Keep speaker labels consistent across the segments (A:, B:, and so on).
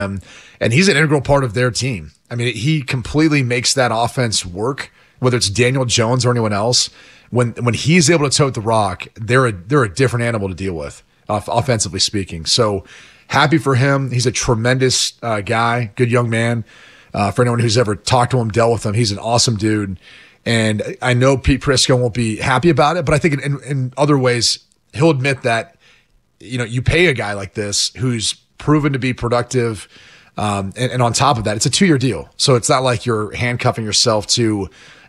A: and he's an integral part of their team. I mean, he completely makes that offense work, whether it's Daniel Jones or anyone else. When he's able to tote the rock, they're a different animal to deal with, offensively speaking. So happy for him. He's a tremendous guy, good young man. For anyone who's ever talked to him, dealt with him, he's an awesome dude. And I know Pete Prisco won't be happy about it, but I think in other ways, he'll admit that, you pay a guy like this who's proven to be productive. And on top of that, it's a 2-year deal. So it's not like you're handcuffing yourself to,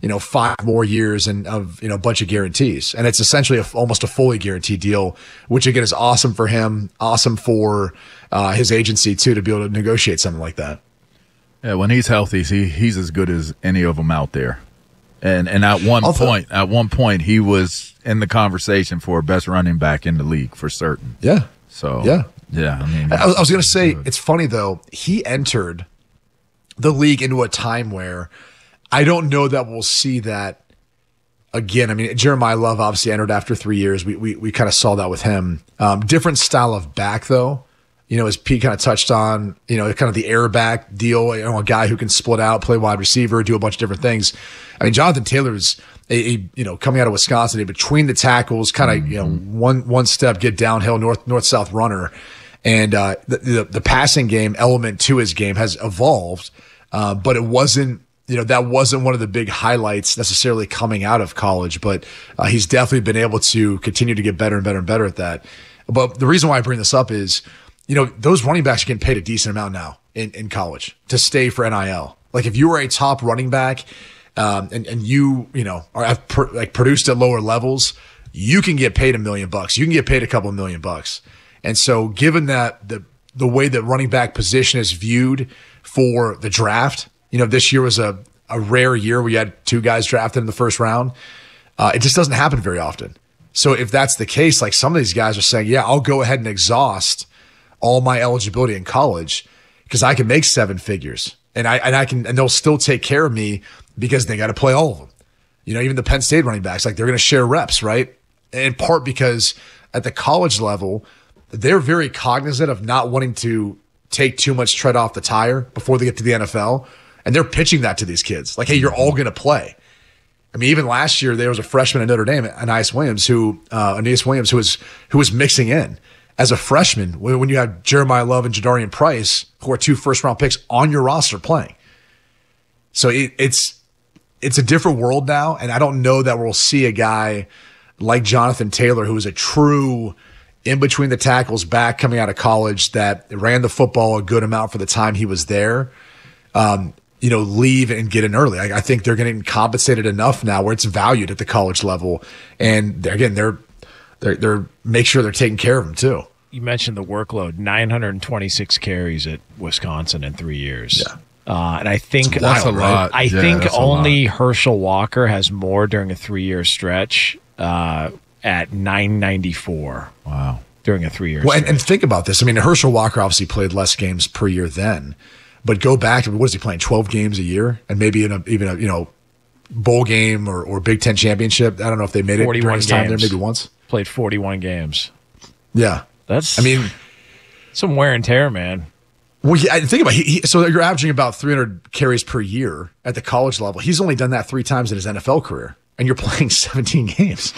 A: 5 more years and of, a bunch of guarantees. And it's essentially almost a fully guaranteed deal, which again is awesome for him, awesome for his agency too, to be able to negotiate something like that.
B: Yeah, when he's healthy, he's as good as any of them out there. And at one point, he was in the conversation for best running back in the league for certain.
A: Yeah.
B: So
A: yeah.
B: I mean,
A: I was going to say, it's funny though. He entered the league into a time where I don't know that we'll see that again. I mean, Jeremiah Love obviously entered after 3 years. We kind of saw that with him. Different style of back though. As Pete kind of touched on, kind of the air back deal, a guy who can split out, play wide receiver, do a bunch of different things. I mean, Jonathan Taylor's coming out of Wisconsin, between the tackles, kind of, one step, get downhill, north-south runner. And the passing game element to his game has evolved, but it wasn't, that wasn't one of the big highlights necessarily coming out of college, but he's definitely been able to continue to get better and better and better at that. But the reason why I bring this up is, those running backs are getting paid a decent amount now in college to stay for NIL. Like if you were a top running back, and you have produced at lower levels, you can get paid $1 million. You can get paid a couple $1 million. And so given that the way that running back position is viewed for the draft, this year was a rare year. We had 2 guys drafted in the first round. It just doesn't happen very often. So if that's the case, like some of these guys are saying, yeah, I'll go ahead and exhaust all my eligibility in college because I can make 7 figures and they'll still take care of me because they got to play all of them. Even the Penn State running backs, like they're going to share reps, right? In part because at the college level, they're very cognizant of not wanting to take too much tread off the tire before they get to the NFL. And they're pitching that to these kids. Like, hey, you're all going to play. I mean, even last year, there was a freshman at Notre Dame, Aeneas Williams, who was mixing in as a freshman when you have Jeremiah Love and Jadarian Price, who are 2 first-round picks on your roster playing. So it's a different world now, and I don't know that we'll see a guy like Jonathan Taylor, who is a true in-between the tackles back coming out of college that ran the football a good amount for the time he was there, leave and get in early. I think they're getting compensated enough now where it's valued at the college level. And they're make sure they're taking care of them too.
C: You mentioned the workload, 926 carries at Wisconsin in 3 years.
A: Yeah.
C: And I think
B: that's a lot.
C: I think only Herschel Walker has more during a 3-year stretch at 994.
B: Wow.
C: During a 3-year
A: well,
C: stretch.
A: And think about this. I mean, Herschel Walker obviously played less games per year then, but go back to what is he playing? 12 games a year, and maybe in a bowl game or Big Ten championship. I don't know if they made it during his time there, maybe once.
C: Played 41 games.
A: Yeah,
C: that's.
A: I mean,
C: some wear and tear, man.
A: Well, think about it. So you're averaging about 300 carries per year at the college level. He's only done that 3 times in his NFL career, and you're playing 17 games.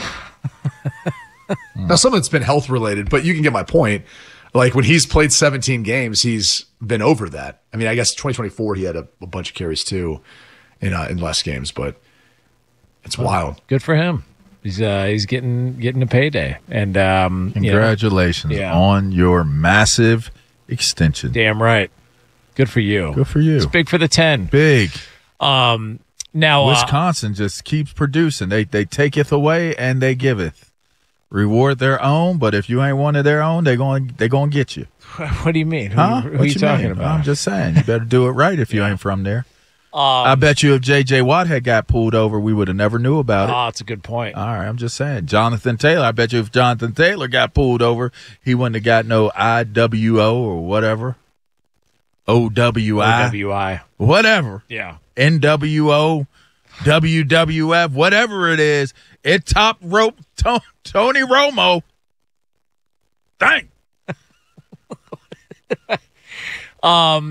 A: Now, some of it's been health related, but you can get my point. Like when he's played 17 games, he's been over that. I mean, I guess 2024 he had a bunch of carries too in less games, but it's wild.
C: Good for him. He's getting a payday, and
B: congratulations on your massive extension.
C: Damn right. Good for you.
B: Good for you.
C: It's big for the 10.
B: Big.
C: Now
B: Wisconsin just keeps producing. They taketh away and they giveth. Reward their own, but if you ain't one of their own, they going to get you.
C: What do you mean? Who
B: are
C: you talking about?
B: I'm just saying, you better do it right if you ain't from there. I bet you if J.J. Watt had got pulled over, we would have never knew about it.
C: That's a good point.
B: All right, I'm just saying. Jonathan Taylor, I bet you if Jonathan Taylor got pulled over, he wouldn't have got no IWO or whatever. OWI. Whatever.
C: Yeah.
B: NWO, WWF, whatever it is. It top rope Tony Romo. Dang.